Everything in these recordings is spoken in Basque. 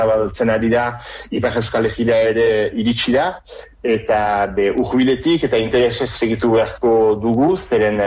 zabaltzen ari da, Ipar Euskal Herrira ere iritsi da, eta urbiletik eta interesez segitu beharko dugu, zeren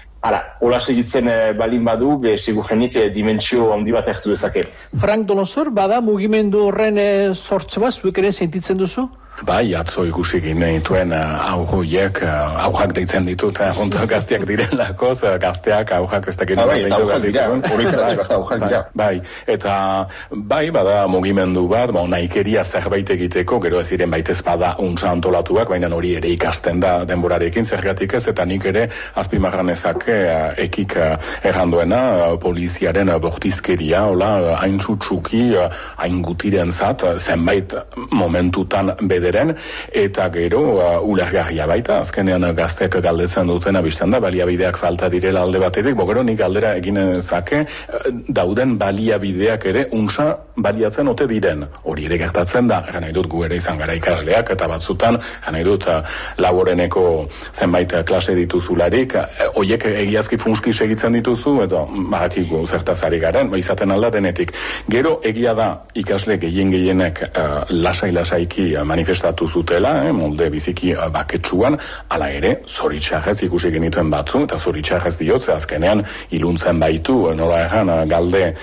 hola segitzen balin badu, segurenik dimentsio handi bat hartu dezake. Frank Dolosor, bada mugimendu horren sortze bat, zuek ere sentitzen duzu? Bai, atzo ikusi ginituen aurruiek, aurrak deitzen ditut, gazteak direlako, gazteak aurrak ez dakit. Bai, eta aurrak dira, aurrak dira. Bai, eta bai, bada mugimendu bat, nahikeria zerbait egiteko, gero ez ziren baitez bada untza antolatuak, baina hori ere ikasten da denborarekin, zergatik ez, eta nik ere azpimarran ezake ekik erranduena, poliziaren bortizkeria, hola, hain txutsuki, hain gutiren zat, zenbait momentutan bederen, eta gero ulergarria baita, azkenean gaztek galdetzen duten abistan da, baliabideak falta direla alde batetik, gero nik galdera egin ezake, dauden baliabideak ere untza baliatzen ote diren. Hori ere gertatzen da, nahi dut gu ere izan gara ikasleak, eta batzutan, nahi dut laboreneko zenbait klase dituzularik, hoiek egiazki funski segitzen dituzu, edo badakigu zertazari garen, izaten alda denetik. Gero egia da ikasle gehienek lasai-lasaiki manifestatu zutela, molde biziki baketsuan, hala ere, zoritxarrez ikusi genituen batzu, eta zoritxarrez diot, azkenean iluntzen baitu, nola erran, galde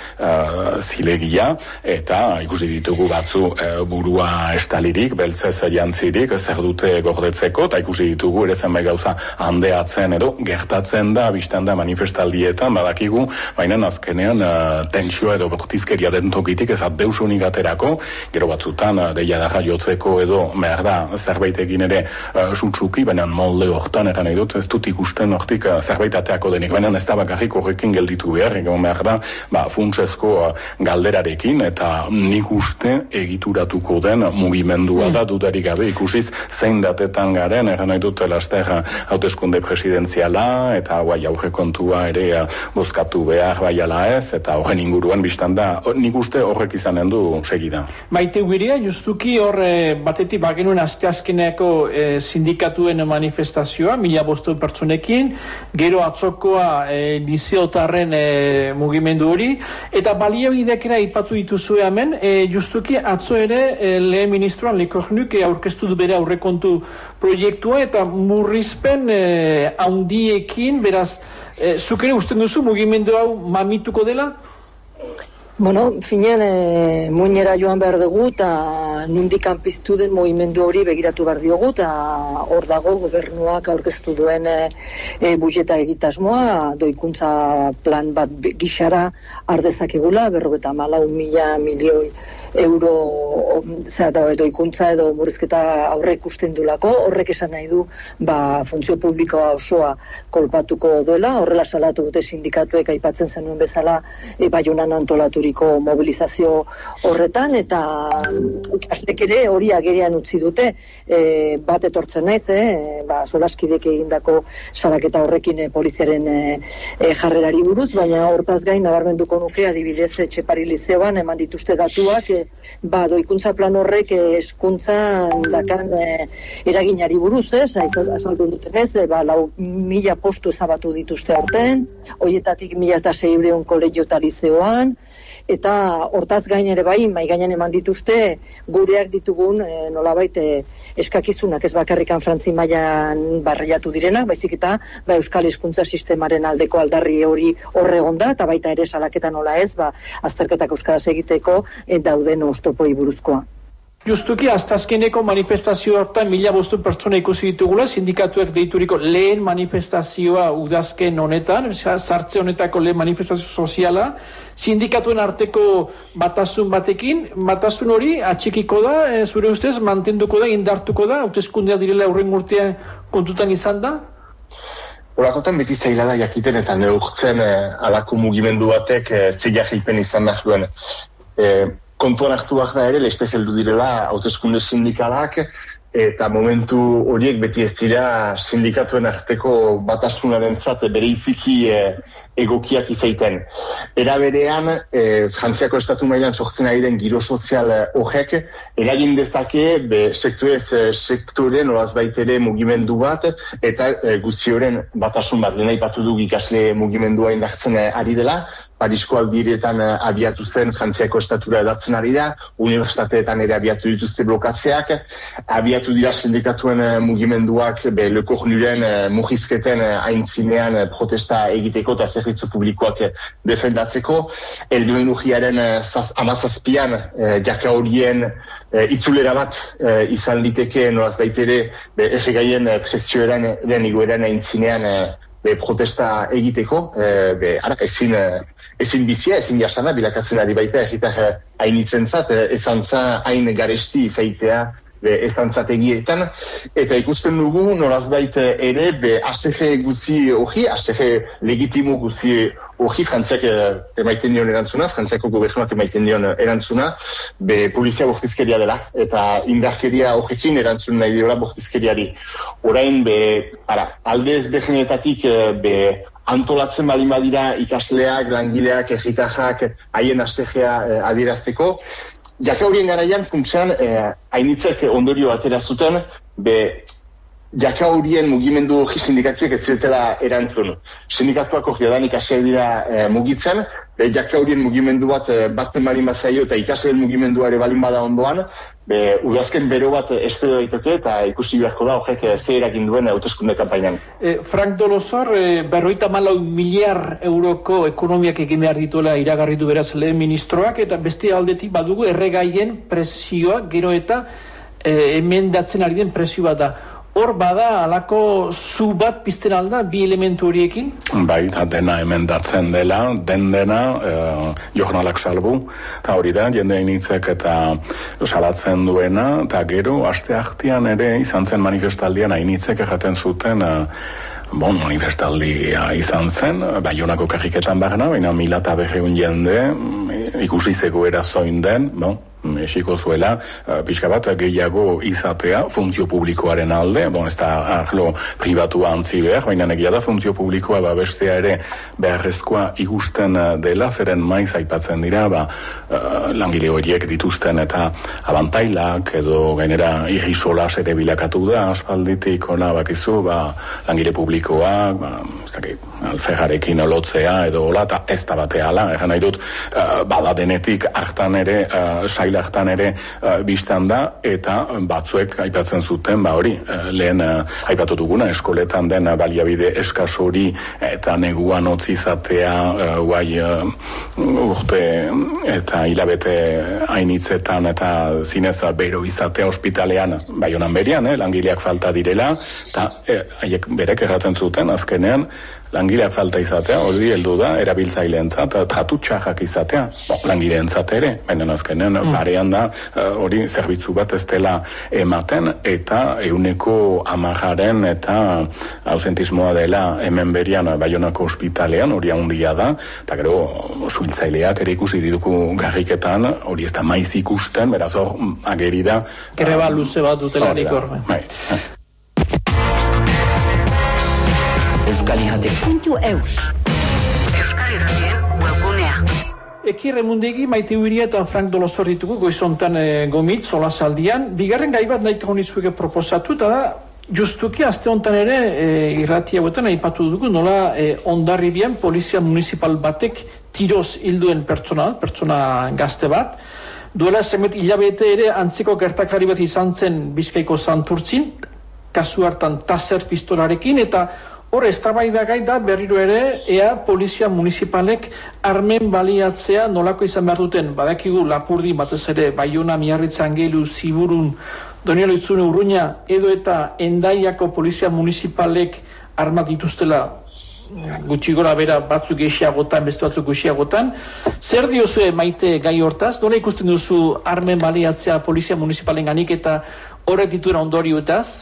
zilegia, eta ikusi ditugu batzu burua estalirik, beltzez jantzirik, zer dute gordetzeko, eta ikusi ditugu ere zenbait gauza handeatzen edo gertatzen da, biztan da manifestaldietan, badakigu, baina azkenean tentsioa edo bortizkeria den tokitik ez deus aterako, gero batzutan deia da jotzeko edo behar da zerbait egin ere sutsuki, baina molde hortan eran nahi dut, ez dut ikusten hortik zerbait ateako denik, baina ez da bakarrik horrekin gelditu behar, egon behar da funtsezko galderarekin, eta nik uste egituratuko den mugimendua da dudarik gabe ikusiz zein datetan garen, eran nahi dut laster hauteskunde presidenziala, eta guai aurrekontua ere bozkatu behar baiala ez, eta horren inguruan biztan da, nik uste horrek izanen du segida. Maite Ugiria, justuki hor batetik bagenuen asteazkeneko sindikatuen manifestazioa, 1500 pertsonekin, gero atzokoa lizeotarren mugimendu hori, eta baliabideak ere aipatu dituzue hemen, justuki atzo ere lehen ministroan Lekornuk aurkeztu du bere aurrekontu proiektua, eta murrizpen handiekin, beraz, zuk ere usten duzu mugimendu hau mamituko dela? Bueno, finean muinera joan behar dugu eta nondik piztu den mugimendu hori begiratu behar diogu, eta hor dago gobernuak aurkeztu duen budjeta egitasmoa, doikuntza plan bat gixara ardezakegula, 54.000 milioi euro doikuntza edo murrizketa aurre ikusten dulako, horrek esan nahi du funtzio publikoa osoa kolpatuko duela, horrela salatu dute sindikatuek aipatzen zenuen bezala Baionan antolaturiko mobilizazio horretan, eta ikaslek ere hori agerian utzi dute, bat etortzen naiz, solaskidek egindako salaketa horrekin poliziaren jarrerari buruz, baina hortaz gain nabarmenduko nuke adibidez Txepari lizeoan eman dituzte datuak, doikuntza plan horrek hezkuntzan dakan eraginari buruz, azaldu dutenez, 4.000 postu ezabatu dituzte aurten, horietatik 1.600 kolegio eta lizeoan, eta hortaz gain ere bai, maigainan eman dituzte gureak ditugun nolabait eskakizunak, ez bakarrikan Frantzi mailan barreiatu direnak, baizik eta Euskal Hezkuntza Sistemaren aldeko aldarri hori horregon da, eta baita ere salaketa nola ez, azterketak euskaraz egiteko dauden oztopoi buruzkoa. Justuki, aztazkeneko manifestazio hortan 1500 pertsona ikusi ditugula, sindikatuek deituriko lehen manifestazioa udazken honetan, sartze honetako lehen manifestazio soziala, sindikatuen arteko batasun batekin, batasun hori atxikiko da, zure ustez, mantenduko da, indartuko da, hauteskundea direla aurren urtean kontutan izan da? Horakotan beti zaila da jakiten eta neurtzen alako mugimendu batek zeila jaipen izan behar duen. Kontuan hartuak da ere, leizte heldu direla hauteskunde sindikalak, eta momentu horiek beti ez dira sindikatuen arteko batasunarentzat bere iziki egokiak izaiten. Era berean, Frantziako estatu mailan sortzen ari den giro sozial horrek, eragin dezake sektore nolaz baitere mugimendu bat, eta guzti horren batasun bat, lehen aipatu du ikasle mugimendua indartzen ari dela, Parisko aldirietan abiatu zen Frantziako estatura edatzen ari da, unibertsitateetan ere abiatu dituzte blokatzeak, abiatu dira sindikatuen mugimenduak Le Cornuren mugizketen aintzinean protesta egiteko eta zerbitzu publikoak defendatzeko. Helduen urriaren 17an jaka horien itzulera bat izan liteke nolaz baitere erregaien presioaren igoeran aintzinean protesta egiteko, ezin bizia, ezin jasana, bilakatzen ari baita erritar hainitzentzat, ezantza hain garesti izaitea ezantzat egietan, eta ikusten dugu nolazbait ere ACG guzi hori, ACG legitimo guzi hori, Frantziak emaiten dion erantzuna, Frantziako gobernuak emaiten dion erantzuna, polizia bortizkeria dela, eta indarkeria horrekin erantzun nahi diola bortizkeriari. Orain, alde ezberdinetatik antolatzen baldin badira ikasleak, langileak, herritarrak, haien ACG-a adierazteko, jaka horien garaian funtsean hainitzek ondorio atera zuten, jaka horien mugimendu hori sindikatuek ez ziretela erantzun. Sindikatuak hori adanik hasiak dira mugitzen, jaka horien mugimendu bat batzen balin bazaio eta ikasleen mugimendua ere balin bada ondoan, udazken bero bat espero daiteke eta ikusi beharko da horrek ze eragin duen hauteskunde kanpainan. Frank Dolosor, 54 miliar euroko ekonomiak egin behar dituela iragarri du beraz lehen ministroak, eta beste aldetik badugu erregaien presioa, gero eta emendatzen ari den presio bat da. Hor bada alako zu bat pizten alda bi elementu horiekin? Bai, eta dena emendatzen dela, dena jornalak salbu, eta hori da, jende initzek eta salatzen duena, eta gero, aste artean ere izan zen manifestaldian hainitzek erraten zuten manifestaldia izan zen, Baionako karriketan barna, baina 1500 jende ikusi zegoera zoin den, esiko zuela, pixka bat gehiago izatea funtzio publikoaren alde, ez da arlo pribatua antzi behar, baina egia da funtzio publikoa bestea ere beharrezkoa ikusten dela, zeren maiz aipatzen dira, langile horiek dituzten eta abantailak edo gainera irrisolas ere bilakatu da, aspalditik bakizu, langile publikoak, alferrarekin olotzea edo hola, eta ez da batea ala, egan nahi dut, bada denetik hartan ere, hartan ere biztan da, eta batzuek aipatzen zuten, hori, lehen aipatu duguna, eskoletan den baliabide eskas hori eta neguan hotz izatea guai urte eta hilabete hainitzetan eta zinez bero izatea ospitalean, Baionan berian, langileak falta direla, eta haiek berek erraten zuten, azkenean, langileak falta izatea, hori heldu da, erabiltzaileentzat, tratu txarrak izatea, langileentzat ere, baina azkenean barean da, hori zerbitzu bat ez dela ematen, eta 110% eta ausentismoa dela hemen berian Baionako ospitalean, hori handia da, eta gero suhiltzaileak ere ikusi ditugu garriketan, hori ez da maiz ikusten, beraz hor ageri da. Greba luze bat dutelarik hor. Euskalihatek.eus Euskal Irratien webgunea. Ekir Remundegi, Maite Uiria eta Frank Dolosor ditugu goizontan gomit, solasaldian. Bigarren gai bat nahiko honizueke proposatu, eta da, justuki aste hontan ere irratia hauetan aipatu dugu, nola Hondarribian polizia municipal batek tiroz hilduen pertsona gazte bat. Duela zenbait hilabete ere antzeko gertakari bat izan zen Bizkaiko Santurtzin, kasu hartan taser pistolarekin, eta hor eztabaidagai da berriro ere ea polizia municipalek armen baliatzea nolako izan behar duten. Badakigu Lapurdi batez ere Baiona, Miarritza, Angelu, Ziburun, Donielo Itzune, Urruña edo eta Hendaiako polizia municipalek armak dituztela gutxi gora bera batzuk gehiagotan, beste batzuk gehiagotan. Zer diozue Maite gai hortaz? Nola ikusten duzu armen baliatzea polizia municipalen ganik eta horrek dituen ondorioetaz?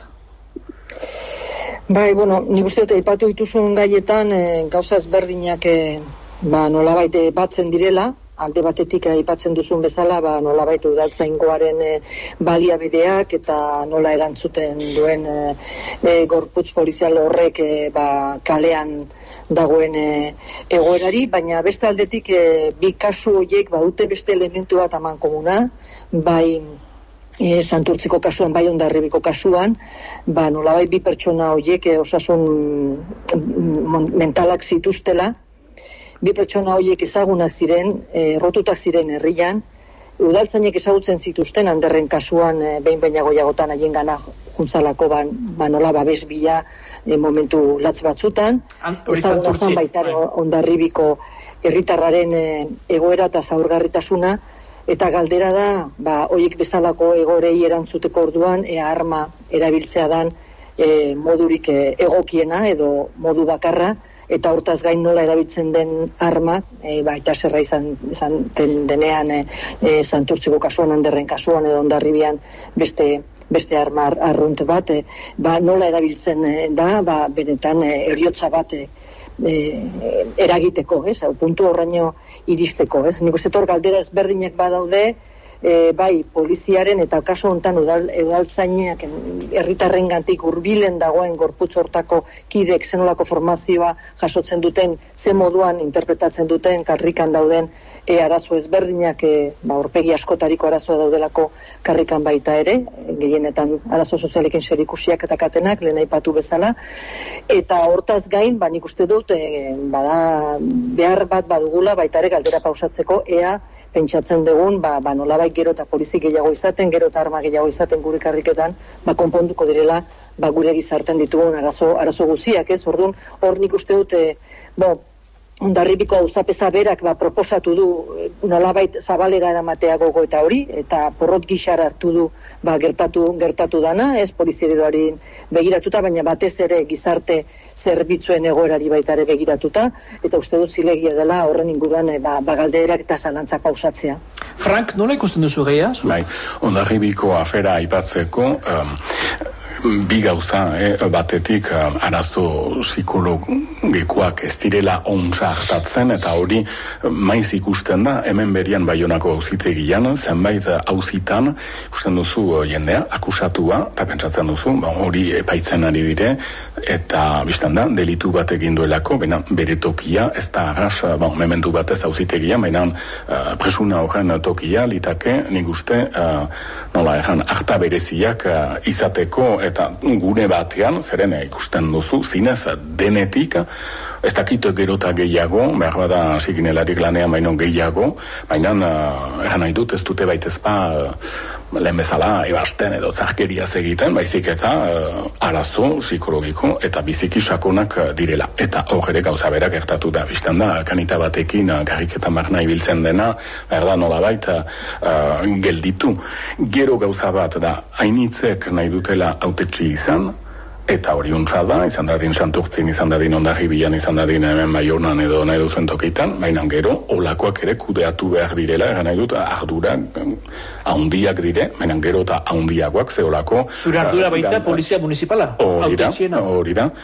Bai, nik uste dut aipatu dituzun gaietan gauza ezberdinak nolabait batzen direla, alde batetik aipatzen duzun bezala, nolabait udaltzaingoaren baliabideak eta nola erantzuten duen gorputz polizial horrek kalean dagoen egoerari, baina beste aldetik bi kasu horiek badute beste elementu bat amankomuna, bai Santurtziko kasuan, bai Hondarribiko kasuan, nolabait bi pertsona horiek osasun mentalak zituztela, bi pertsona horiek ezagunak ziren, rotutak ziren herrian, udaltzainek ezagutzen zituzten Anderren kasuan behin-behin goiagotan haien gana juntzalako nola babes bila momentu latz batzutan. Ezaguna zan baita Hondarribiko herritarraren egoera eta zaurgarritasuna, eta galdera da, horiek bezalako egorei erantzuteko orduan, arma erabiltzea dan modurik egokiena edo modu bakarra, eta hortaz gain nola erabiltzen den arma, eta zerra izan denean Santurtziko kasuan, Anderren kasuan edo Hondarribian beste arma arrunt bat, nola erabiltzen da, benetan heriotza bat eragiteko, puntu horraino iristeko, nik uste hor galdera ezberdinak badaude, bai poliziaren eta kasu honetan udaltzainak herritarrengantik hurbilen dagoen gorputz hortako kidek zenolako formazioa jasotzen duten, ze moduan interpretatzen duten, karrikan dauden arazo ezberdinak, aurpegi askotariko arazoa daudelako karrikan baita ere, gehienetan arazo sozialekin zerikusiak eta katenak, lehen aipatu bezala, eta hortaz gain, nik uste dut, behar bat badugula baita ere galdera pausatzeko, ea pentsatzen dugun, nolabait gero eta polizi gehiago izaten, gero eta arma gehiago izaten gure karriketan, konponduko direla, gure gizartean ditugun arazo guziak, ez? Orduan, hor nik uste dut, Hondarribiko auzapeza berak proposatu du nolabait zabalera eramatea gogo eta hori, eta porrot gixar hartu du gertatu dana, ez poliziadoari begiratuta, baina batez ere gizarte zerbitzuen egoerari baita ere begiratuta, eta uste dut zilegia dela horren inguruan galderak eta zalantzak pausatzea. Frank, nola ikusten duzu gehiago? Bai, Hondarribiko afera aipatzeko, bi gauza, batetik arazo psikologikoak ez direla ontsa hartatzen, eta hori maiz ikusten da, hemen berian Baionako auzitegian, zenbait auzitan, ikusten duzu jendea, akusatua, eta pentsatzen duzu, hori epaitzen ari dire, eta biztan da, delitu bat egin duelako, bere tokia, ez da arras, mementu batez auzitegian, baina presuna horren tokia, litake, nik uste, nola erran, harta bereziak izateko, eta gune batean, zeren ikusten duzu, zinez denetik, ez dakit gerota gehiago, behar bada siginelarik lanean baino gehiago, baina erran nahi dut ez dute baitezpa lehen bezala ebasten edo zarkeriaz egiten, baizik eta arazo psikologiko eta biziki sakonak direla. Eta hor ere gauza berak gertatu da, biztan da, kanita batekin garriketan barna ibiltzen dena, behar da nolabait gelditu. Gero gauza bat da, hainitzek nahi dutela autetxi izan, eta hori untsa da, izan dadin Santurtzin, izan dadin Hondarribian, izan dadin hemen Baionan edo nahi duzuen tokitan, baina gero olakoak ere kudeatu behar direla, egan nahi dut ardura haundiak dire, baina gero eta haundiagoak ze olako... Zure ardura baita polizia municipala? Hori da,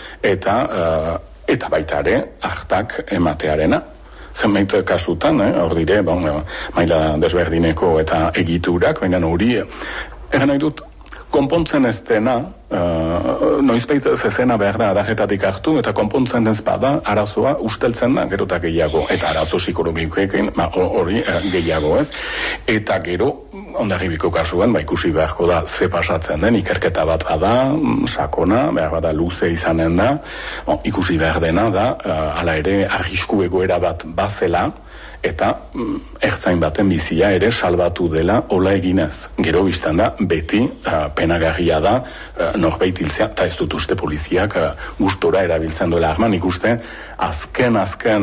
eta baita ere hartak ematearena. Zenbait kasutan, hor dire, maila desberdineko eta egiturak, baina hori, egan nahi dut, konpontzen ez dena, noizbait zezena behar da adajetatik hartu, eta konpontzen ez bada arazoa usteltzen da, gero eta gehiago, eta arazo psikologikoekin hori gehiago ez, eta gero, Hondarribiko kasuan, ikusi beharko da ze pasatzen den, ikerketa bat bada, sakona, behar bada luze izanen da, ikusi behar dena da, hala ere arrisku egoera bat bazela, eta ertzain baten bizia ere salbatu dela hola eginez. Gero biztan da, beti penagarria da norbait hiltzea, eta ez dut uste poliziak gustora erabiltzen duela arma, nik uste azken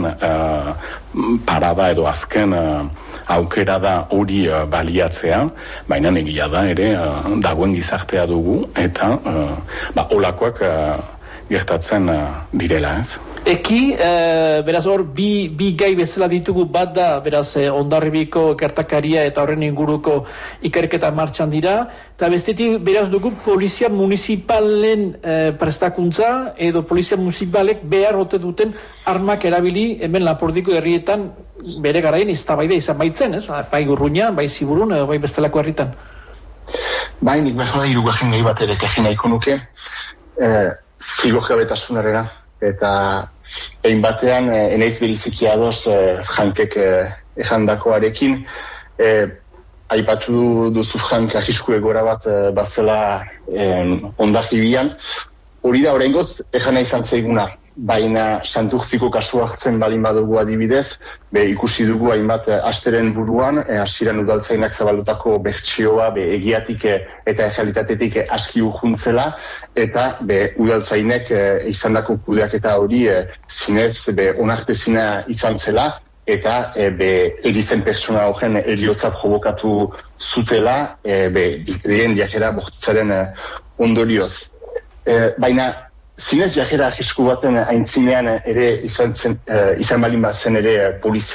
parada edo azken aukera da hori baliatzea, baina egia da ere dagoen gizartea dugu, eta holakoak gertatzen direla, ez? Eki, beraz hor, bi gai bezala ditugu, bat da, beraz, Hondarribiko gertakaria eta horren inguruko ikerketa martxan dira, eta bestetik, beraz dugu, polizia municipalen prestakuntza, edo polizia municipalek behar ote duten armak erabili, hemen Lapordiko herrietan, bere garaien eztabaida izan baitzen, ez? Bai Gurruñan, bai Ziburun, edo bai bestelako herritan. Bai, nik behar da hirugarren gai bat ere egin nahiko nuke, zigorgabetasunarena. Eta egin batean, enaiz beriziki adoz Frankek ejandakoarekin, aipatu duzu Frank arrisku egora bat bazela Hondarribian, hori da oraingoz ejana izan zaiguna. baina Santurtziko kasu hartzen balin badugu adibidez, ikusi dugu hainbat asteren buruan, hasieran udaltzainak zabaldutako bertsioa egiatik eta errealitatetik aski urjuntzela, eta udaltzainek izandako kudeaketa hori zinez onartezina izan zela, eta erizen pertsona horren eriotza provokatu zutela, bizien jajera bortitzaren ondorioz. Baina, zinez jajera arrisku baten aintzinean ere izan balin bat zen ere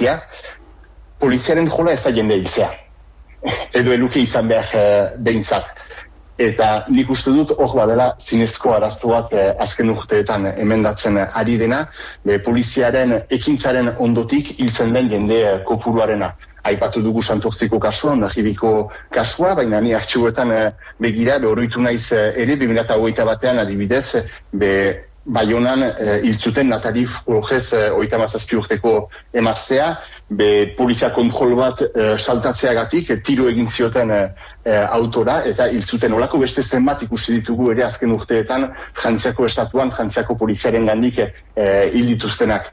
poliziaren jola ez da jende hiltzea. Edo eluke izan behar behintzat. Eta nik uste dut hor badela zinezko araztu bat azken urteetan emendatzen ari dena, poliziaren ekintzaren ondotik hiltzen den jende kopuruarena. Aipatu dugu Santurtziko kasua, Hondarribiko kasua, baina ni artxiboetan begira, oroitu naiz ere, 2021 batean adibidez, Baionan hiltzuten Natali Flores 37 urteko emaztea, polizia kontrol bat saltatzeagatik tiro egin zioten autora, eta hiltzuten olako beste zenbat ikusi ditugu ere azken urteetan Frantziako estatuan, Frantziako poliziaren gandik hil dituztenak.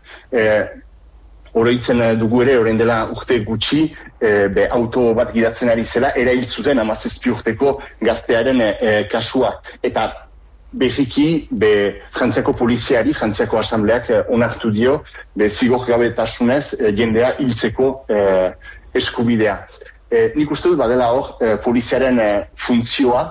Oroitzen dugu ere, orain dela urte gutxi, auto bat gidatzen ari zela, erail zuten 17 urteko gaztearen kasua. Eta berriki, Frantziako poliziari, Frantziako asambleak onartu dio, zigorgabetasunez jendea hiltzeko eskubidea. Nik uste dut badela hor, poliziaren funtzioa,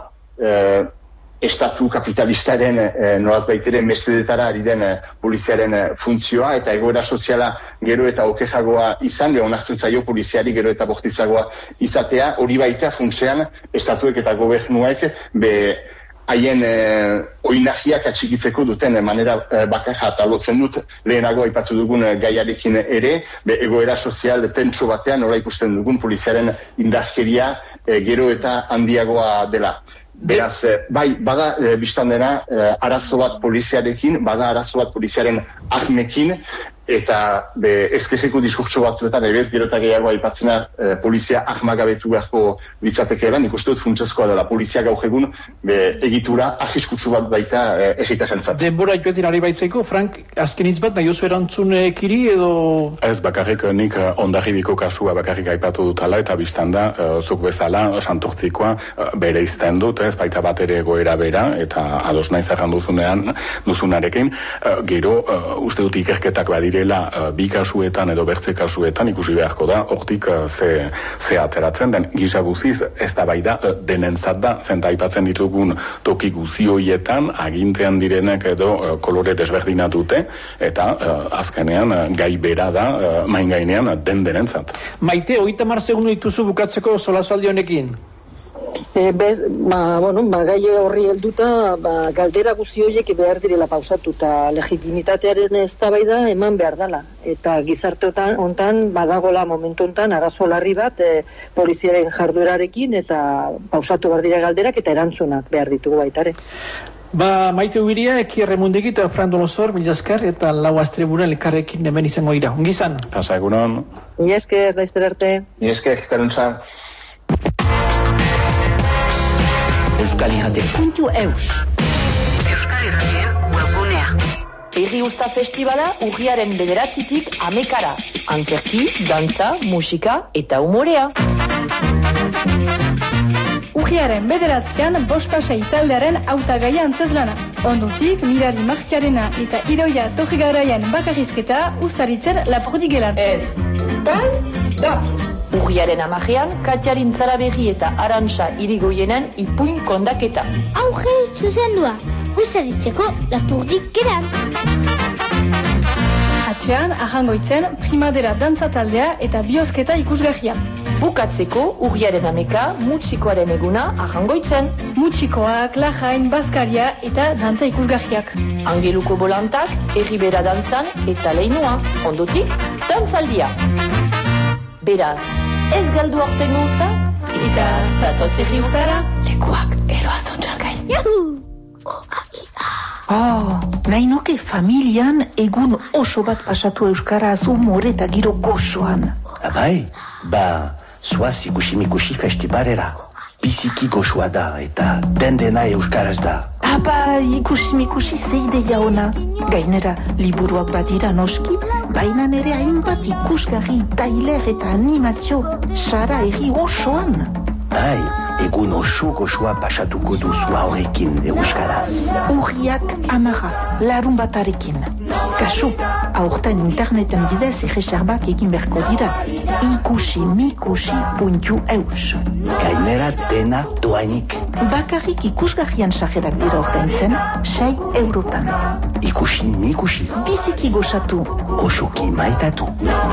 estatu kapitalistaren nolaz baitere mesedetara ari den poliziaren funtzioa, eta egoera soziala gero eta okejagoa izan, onartzen zaio poliziari gero eta bortizagoa izatea, hori baita funtsean estatuek eta gobernuek haien oinagiak atxikitzeko duten manera bakarra, eta lotzen dut lehenago aipatu dugun gaiarekin ere, egoera sozial tentso batean nola ikusten dugun poliziaren indarkeria gero eta handiagoa dela. Beraz, bai, bada biztan dena arazo bat poliziarekin, bada arazo bat poliziaren ahmekin, eta ezkerreko diskurtso batzuetan, ebez gero eta gehiago aipatzena polizia ahmagabetu beharko litzatekeela, nik uste dut funtsezkoa dela polizia gaur egun egitura ahiskutsu bat baita egitarentzat. Denbora joetin ari baitzeko, Frank, azken hitz bat, nahi oso erantzun kiri edo... Ez, bakarrik nik Hondarribiko kasua bakarrik aipatu dutala, eta biztan da, zuk bezala, Santurtzikoa bere izten dut, ez, baita bat ere egoera bera, eta ados naiz erran duzunarekin, gero, uste dut ikerketak badire bi kasuetan edo bertze kasuetan ikusi beharko da, hortik ze ateratzen den, gisa guziz ez da bai da denentzat da, zenta aipatzen ditugun toki guzioietan agintean direnek edo kolore desberdina dute, eta azkenean gai bera da main gainean denentzat. Maite, 30 segundu dituzu bukatzeko solasaldi honekin. Gai horri helduta, galdera guzi horiek behar direla pausatu eta legitimitatearen eztabaida eman behar dela. Eta gizarte hontan badagola momentu hontan arazo larri bat poliziaren jarduerarekin, eta pausatu behar dira galderak eta erantzunak behar ditugu baitare. Maite Ubiria, Eki Erremundegi eta Fran Dolosor, mila esker, eta lau astrebura elkarrekin hemen izango dira. Ongi izan? Pasa egunon. Mila esker, laizter arte. Mila esker, zitaruntza. Euskalirrate.eus Euskal Irratien webgunea. Herri Usta Festivala urriaren 9-tik 10-ara. Antzerki, dantza, musika eta umorea. Urriaren 9-an Bospasai taldearen hautagaia antzezlana. Ondotik, Mirari Martxarena eta Idoia Torrigaraian bakarrizketa ustaritzen Lapordigelan. Ez, da! Urriaren 10-an, Katjarin Zaraberri eta Arantxa Irigoienen ipuin kondaketa. Aurre zuzendua, ustaritzeko Lapordigelan. Atxean, ahangoitzen, primadera dantza taldea eta biosketa ikusgarria. Bukatzeko, urriaren 10-a, Mutxikoaren eguna ahangoitzen. Mutxikoak, lajain, bazkaria eta dantza ikusgarriak. Angeluko bolantak, herribera dantzan eta leinua. Ondotik, dantzaldia. Beraz, ez galdu aurtengo usta, eta zatoz herri ustara, lekuak eroazontzargai. Nahi nuke familian egun oso bat pasatu euskaraz umore eta giro gozoan. Bai, zoaz ikusi-mikusi festivalera. biziki goxua da eta dena euskaraz da. Ikusi ze ideia ona. Gainera, liburuak badira noski, baina nere hainbat ikusgarri, tailer eta animazio, sara erri osoan. Bai, egun oso goxua pasatuko duzu horrekin euskaraz. Urriak 10, larun batarekin. Kasu, aurten interneten bidez erreserbak egin berko dira. ikusi.eus. Gainera dena doainik. Bakarrik ikusgarrian sajerak dira ordaintzen, 6 eurotan. Ikusi. Biziki goxatu. Osoki maitatu.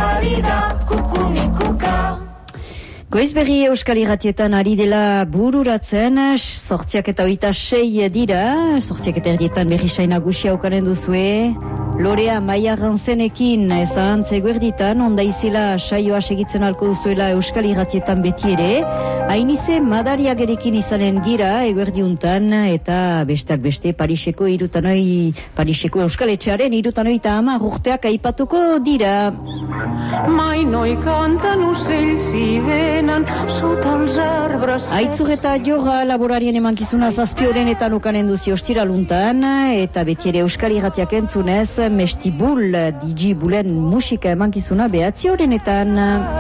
Goizberri Euskal Irratietan ari dela bururatzen, 8:06 dira, 8:00 berri saina gusia aukanen duzue. Lorea Maia Rantzenekin ezahantz eguerditan, onda izela saioa segitzen alko duzuela Euskal Irratietan beti ere. Hainize madariagerekin izanen gira eguerdiuntan, eta besteak beste Pariseko Euskal Etxearen 70 urteak aipatuko dira. Mainoi kanten ocell si venen sota els arbres. Aitzur eta Joga laborarien emankizuna 7 horenetan ukanen duzi ostiraluntan, eta beti ere Euskal Irratiak entzunez Mestibul, DJ Bulen musika emankizuna 9 horenetan.